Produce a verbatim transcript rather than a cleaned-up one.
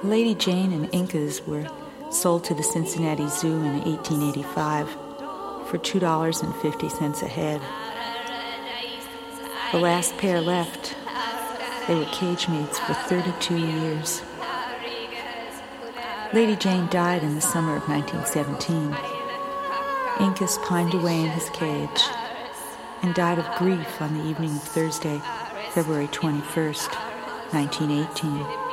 Lady Jane and Incas were sold to the Cincinnati Zoo in eighteen eighty-five for two dollars and fifty cents a head. The last pair left, they were cage mates for thirty-two years. Lady Jane died in the summer of nineteen seventeen. Incas pined away in his cage and died of grief on the evening of Thursday, February twenty-first, nineteen eighteen.